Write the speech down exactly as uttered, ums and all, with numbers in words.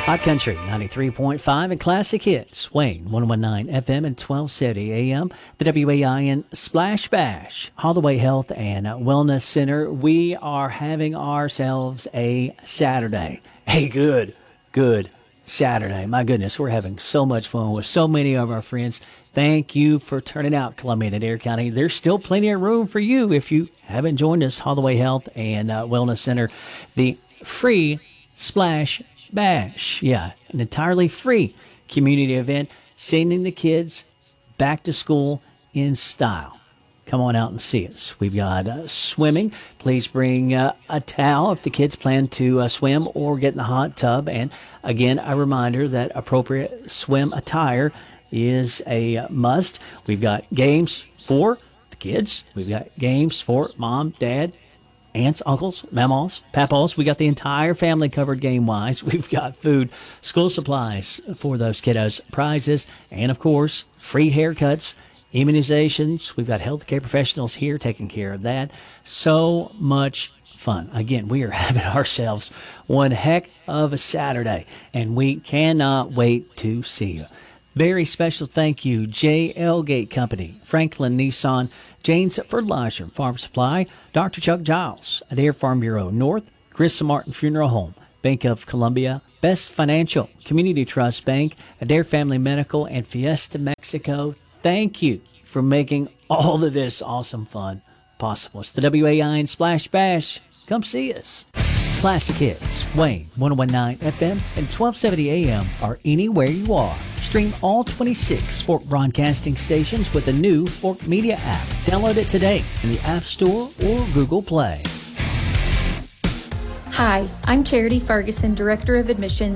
Hot Country ninety-three point five and Classic Hits, Wayne one oh nine F M and twelve seventy A M. The W A I N Splash Bash, Holloway Health and Wellness Center. We are having ourselves a Saturday. A good, good Saturday. My goodness, we're having so much fun with so many of our friends. Thank you for turning out, Columbia and Adair County. There's still plenty of room for you if you haven't joined us. Holloway Health and uh, Wellness Center, the free Splash Bash. Yeah, an entirely free community event, sending the kids back to school in style. Come on out and see us. We've got uh, swimming. Please bring uh, a towel if the kids plan to uh, swim or get in the hot tub. And again, a reminder that appropriate swim attire is a must. We've got games for the kids. We've got games for mom, dad, aunts, uncles, mamas, papas. We got the entire family covered game-wise. We've got food, school supplies for those kiddos, prizes, and, of course, free haircuts, immunizations. We've got healthcare professionals here taking care of that. So much fun. Again, we are having ourselves one heck of a Saturday, and we cannot wait to see you. Very special thank you, J L Gate Company, Franklin Nissan, Jane's Fertilizer and Farm Supply, Doctor Chuck Giles, Adair Farm Bureau North, Chris Martin Funeral Home, Bank of Columbia, Best Financial, Community Trust Bank, Adair Family Medical, and Fiesta Mexico. Thank you for making all of this awesome fun possible. It's the W A I N Splash Bash. Come see us. Classic Hits, Wayne one oh nine F M and twelve seventy A M are anywhere you are. Stream all twenty-six Fork broadcasting stations with the new Fork Media app. Download it today in the App Store or Google Play. Hi, I'm Charity Ferguson, Director of Admissions